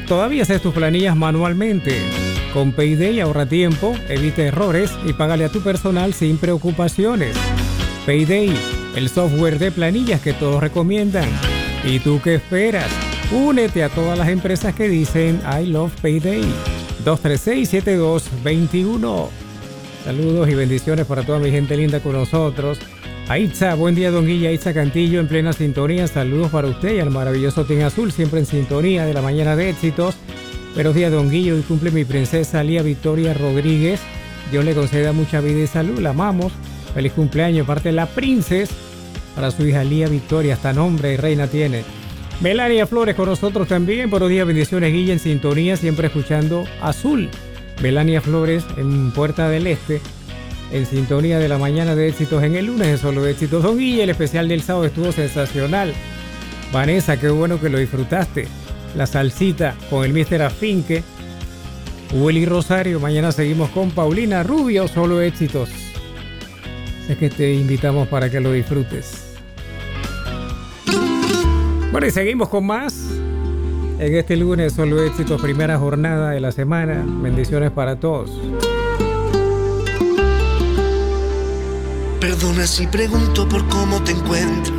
todavía haces tus planillas manualmente. Con Payday ahorra tiempo, evita errores y págale a tu personal sin preocupaciones. Payday, el software de planillas que todos recomiendan. ¿Y tú qué esperas? Únete a todas las empresas que dicen I love Payday. 236-7221. Saludos y bendiciones para toda mi gente linda con nosotros. Aitza, buen día, don Guilla. Aitza Cantillo en plena sintonía. Saludos para usted y al maravilloso Team Azul, siempre en sintonía de la mañana de éxitos. Buenos días, don Guillo. Hoy cumple mi princesa Lía Victoria Rodríguez. Dios le conceda mucha vida y salud. La amamos. Feliz cumpleaños. Parte de la princesa para su hija Lía Victoria. Hasta nombre y reina tiene. Melania Flores con nosotros también. Buenos días, bendiciones, Guilla, en sintonía, siempre escuchando Azul. Melania Flores en Puerta del Este, en sintonía de la mañana de éxitos en el lunes de Solo Éxitos. Don Guilla, el especial del sábado estuvo sensacional. Vanessa, qué bueno que lo disfrutaste. La salsita con el Mr. Afinque. Willy Rosario, mañana seguimos con Paulina Rubio, Solo Éxitos. Es que te invitamos para que lo disfrutes. Bueno, y seguimos con más. En este lunes, Solo Éxitos, primera jornada de la semana. Bendiciones para todos. Perdona si pregunto por cómo te encuentras.